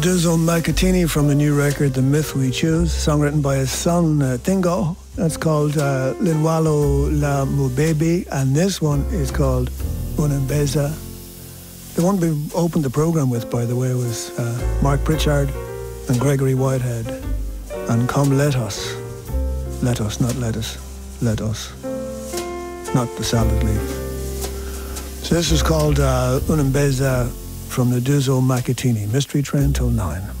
Duzo Macatini from the new record The Myth We Choose, song written by his son Thingo. That's called Linwalo La Mubebi, and this one is called Unembeza. The one we opened the programme with, by the way, was Mark Pritchard and Gregory Whitehead, and Come Let Us. Let us, not let us. Let us. Not the salad leaf. So this is called Unembeza from the Duzo Macatini. Mystery Train till 9.